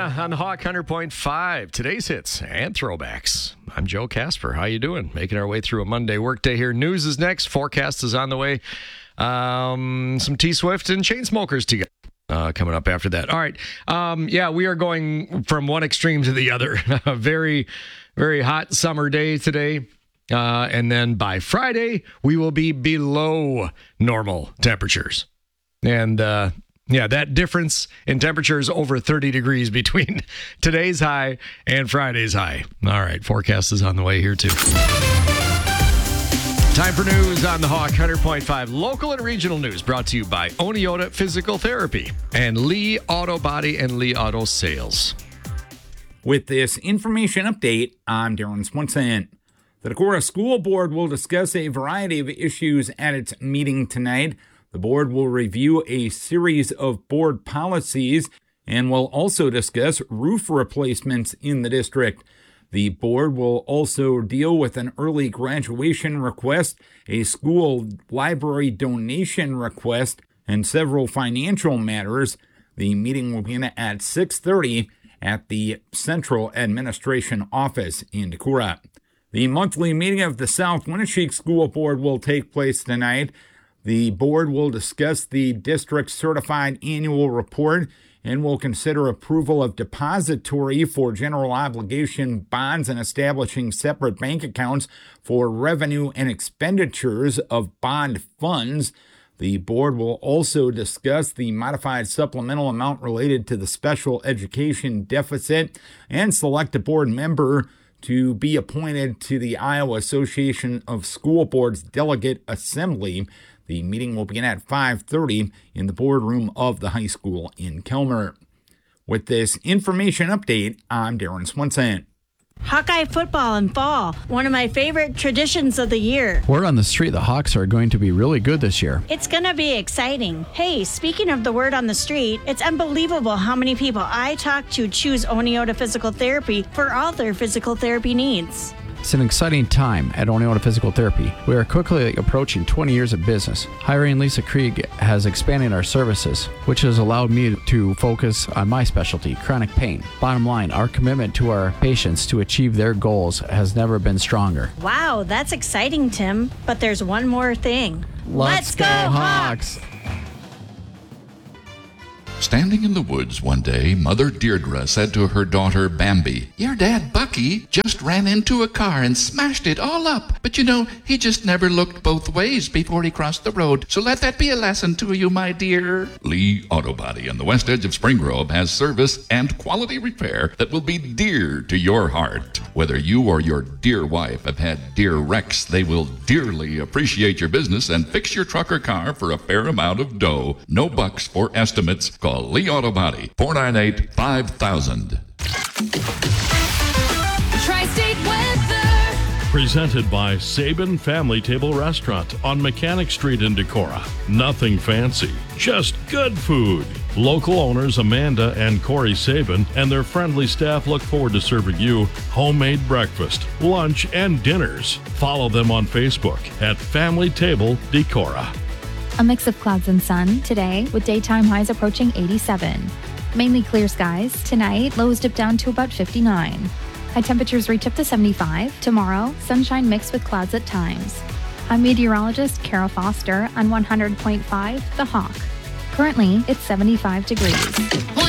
on the Hawk 100.5. Today's hits and throwbacks. I'm Joe Casper. How you doing? Making our way through a Monday workday here. News is next. Forecast is on the way. Some T-Swift and Chainsmokers together. Coming up after that. All right. We are going from one extreme to the other. A very, very hot summer day today. And then by Friday, we will be below normal temperatures. And that difference in temperatures over 30 degrees between today's high and Friday's high. All right. Forecast is on the way here, too. Time for news on the Hawk 100.5. Local and regional news brought to you by Oneota Physical Therapy and Lee Auto Body and Lee Auto Sales. With this information update, I'm Darren Swenson. The Decorah School Board will discuss a variety of issues at its meeting tonight. The board will review a series of board policies and will also discuss roof replacements in the district. The board will also deal with an early graduation request, a school library donation request, and several financial matters. The meeting will begin at 6:30 at the Central Administration Office in Decorah. The monthly meeting of the South Winneshiek School Board will take place tonight. The board will discuss the district's certified annual report and will consider approval of depository for general obligation bonds and establishing separate bank accounts for revenue and expenditures of bond funds. The board will also discuss the modified supplemental amount related to the special education deficit and select a board member to be appointed to the Iowa Association of School Boards Delegate Assembly. The meeting will begin at 5:30 in the boardroom of the high school in Kelmer. With this information update, I'm Darren Swenson. Hawkeye football in fall, one of my favorite traditions of the year. Word on the street, the Hawks are going to be really good this year. It's going to be exciting. Hey, speaking of the word on the street, it's unbelievable how many people I talk to choose Oneota Physical Therapy for all their physical therapy needs. It's an exciting time at Oneota Physical Therapy. We are quickly approaching 20 years of business. Hiring Lisa Krieg has expanded our services, which has allowed me to focus on my specialty, chronic pain. Bottom line, our commitment to our patients to achieve their goals has never been stronger. Wow, that's exciting, Tim. But there's one more thing. Let's go, Hawks! Standing in the woods one day, Mother Deirdre said to her daughter Bambi, "Your dad Bucky just ran into a car and smashed it all up. But you know, he just never looked both ways before he crossed the road. So let that be a lesson to you, my dear." Lee Auto Body on the west edge of Spring Grove has service and quality repair that will be dear to your heart. Whether you or your dear wife have had dear wrecks, they will dearly appreciate your business and fix your truck or car for a fair amount of dough. No bucks for estimates. Call Lee Auto Body, 498-5000. Tri-State weather. Presented by Sabin Family Table Restaurant on Mechanic Street in Decorah. Nothing fancy, just good food. Local owners Amanda and Corey Sabin and their friendly staff look forward to serving you homemade breakfast, lunch, and dinners. Follow them on Facebook at Family Table Decorah. A mix of clouds and sun today with daytime highs approaching 87. Mainly clear skies. Tonight, lows dip down to about 59. High temperatures reach up to 75. Tomorrow, sunshine mixed with clouds at times. I'm meteorologist Carol Foster on 100.5 The Hawk. Currently, it's 75 degrees.